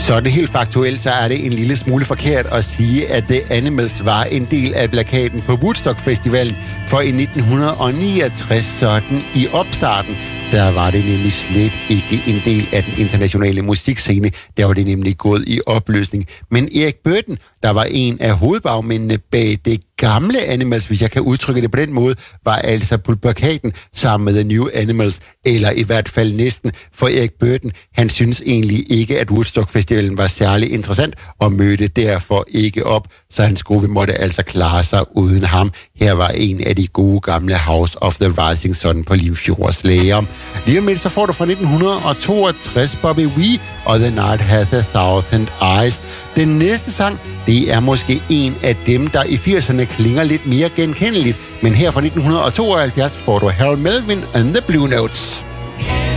Sådan helt faktuelt, så er det en lille smule forkert at sige, at The Animals var en del af plakaten på Woodstock Festivalen, for i 1969, sådan i opstarten, der var det nemlig slet ikke en del af den internationale musikscene. Der var det nemlig gået i opløsning. Men Eric Burdon, der var en af hovedbagmændene bag det gamle Animals, hvis jeg kan udtrykke det på den måde, var altså på plakaten sammen med The New Animals, eller i hvert fald næsten, for Eric Burdon, han synes egentlig ikke, at Woodstock Festivalen var særlig interessant, og mødte derfor ikke op, så hans gruppe måtte altså klare sig uden ham. Her var en af de gode gamle House of the Rising Sun på Limfjords Læger. Lige om lidt, så får du fra 1962 Bobby Wee og The Night Hath a Thousand Eyes. Den næste sang, det er måske en af dem, der i 80'erne klinger lidt mere genkendeligt, men her fra 1972 får du Harold Melvin and the Blue Notes.